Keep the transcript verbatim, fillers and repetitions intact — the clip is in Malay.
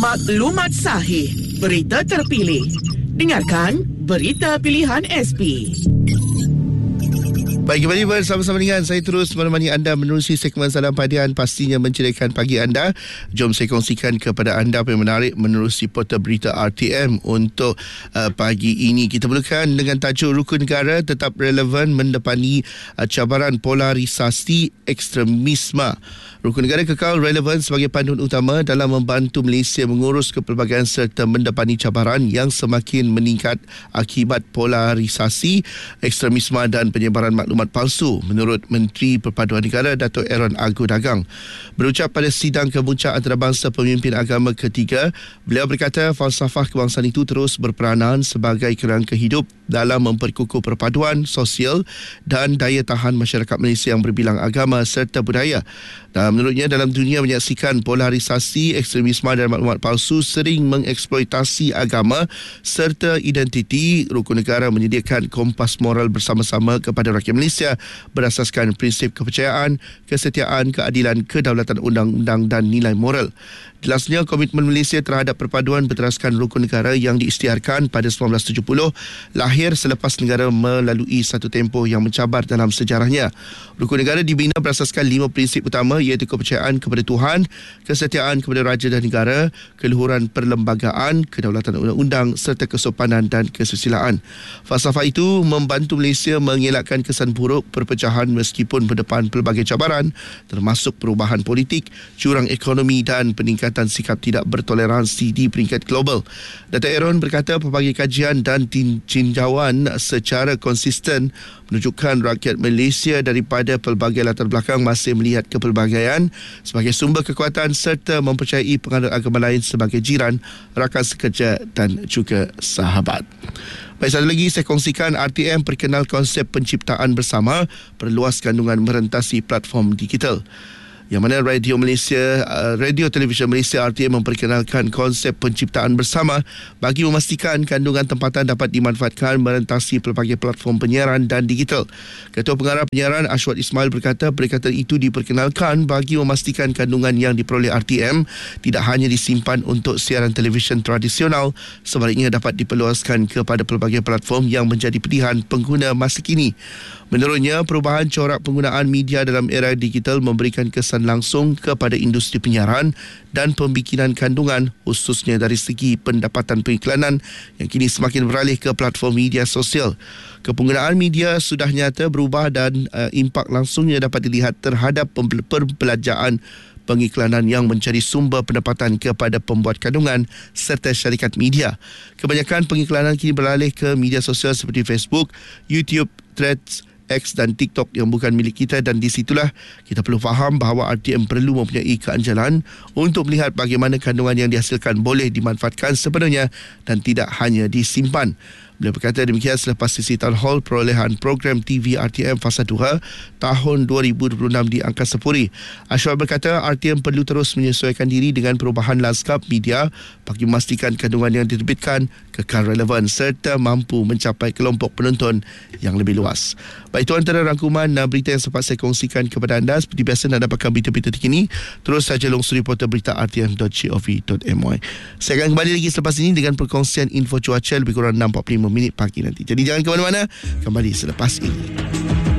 Maklumat sahih, berita terpilih. Dengarkan Berita Pilihan S P. Baik, kembali bersama-sama dengan saya terus menemani anda menerusi segmen Salam Padian, pastinya menceriakan pagi anda. Jom saya kongsikan kepada anda apa yang menarik menerusi portal berita R T M untuk uh, pagi ini. Kita mulakan dengan tajuk Rukun Negara tetap relevan mendepani uh, cabaran polarisasi ekstremisme. Rukun Negara kekal relevan sebagai panduan utama dalam membantu Malaysia mengurus kepelbagaian serta mendepani cabaran yang semakin meningkat akibat polarisasi ekstremisme dan penyebaran maklumat palsu, menurut Menteri Perpaduan Negara Datuk Aaron Agu Dagang. Berucap pada sidang kemuncak antarabangsa pemimpin agama ketiga, beliau berkata falsafah kebangsaan itu terus berperanan sebagai kerangka hidup dalam memperkukuh perpaduan sosial dan daya tahan masyarakat Malaysia yang berbilang agama serta budaya. Dan menurutnya, dalam dunia menyaksikan polarisasi, ekstremisme dan maklumat palsu sering mengeksploitasi agama serta identiti, Rukun Negara menyediakan kompas moral bersama-sama kepada rakyat Malaysia berasaskan prinsip kepercayaan, kesetiaan, keadilan, kedaulatan undang-undang dan nilai moral. Jelasnya, komitmen Malaysia terhadap perpaduan berteraskan Rukun Negara yang diisytiharkan pada sembilan belas tujuh puluh lahir selepas negara melalui satu tempoh yang mencabar dalam sejarahnya. Rukun Negara dibina berasaskan lima prinsip utama, iaitu kepercayaan kepada Tuhan, kesetiaan kepada raja dan negara, keluhuran perlembagaan, kedaulatan undang-undang serta kesopanan dan kesusilaan. Falsafah itu membantu Malaysia mengelakkan kesan buruk perpecahan meskipun berdepan pelbagai cabaran termasuk perubahan politik, jurang ekonomi dan peningkatan sikap tidak bertoleransi di peringkat global. Datuk Aaron berkata pelbagai kajian dan tinjauan secara konsisten menunjukkan rakyat Malaysia daripada pelbagai latar belakang masih melihat kepelbagaian sebagai sumber kekuatan serta mempercayai penganut agama lain sebagai jiran, rakan sekerja dan juga sahabat. Baik, satu lagi saya kongsikan R T M perkenal konsep penciptaan bersama perluas kandungan merentasi platform digital. Yang mana Radio Malaysia, Radio Television Malaysia R T M memperkenalkan konsep penciptaan bersama bagi memastikan kandungan tempatan dapat dimanfaatkan merentasi pelbagai platform penyiaran dan digital. Ketua Pengarah Penyiaran Ashwat Ismail berkata perikatan itu diperkenalkan bagi memastikan kandungan yang diperoleh R T M tidak hanya disimpan untuk siaran televisyen tradisional, sebaliknya dapat diperluaskan kepada pelbagai platform yang menjadi pilihan pengguna masa kini. Menurutnya, perubahan corak penggunaan media dalam era digital memberikan kesan langsung kepada industri penyiaran dan pembikinan kandungan, khususnya dari segi pendapatan pengiklanan yang kini semakin beralih ke platform media sosial. Kepenggunaan media sudah nyata berubah dan uh, impak langsungnya dapat dilihat terhadap perbelanjaan pengiklanan yang mencari sumber pendapatan kepada pembuat kandungan serta syarikat media. Kebanyakan pengiklanan kini beralih ke media sosial seperti Facebook, YouTube, Threads, X dan TikTok yang bukan milik kita, dan di situlah kita perlu faham bahawa R T M perlu mempunyai keanjalan untuk melihat bagaimana kandungan yang dihasilkan boleh dimanfaatkan sepenuhnya dan tidak hanya disimpan. Beliau berkata demikian selepas sesi town hall perolehan program T V R T M Fasa dua tahun dua ribu dua puluh enam di Angkasa Puri. Ashwat berkata R T M perlu terus menyesuaikan diri dengan perubahan lanskap media bagi memastikan kandungan yang diterbitkan kekal relevan serta mampu mencapai kelompok penonton yang lebih luas. Baik, itu antara rangkuman berita yang sempat saya kongsikan kepada anda. Seperti biasa, anda dapatkan berita-berita terkini terus saja longsuri portal berita r t m dot gov dot m y. Saya akan kembali lagi selepas ini dengan perkongsian info cuaca lebih kurang enam empat puluh lima minit pagi nanti. Jadi jangan ke mana-mana, kembali selepas ini.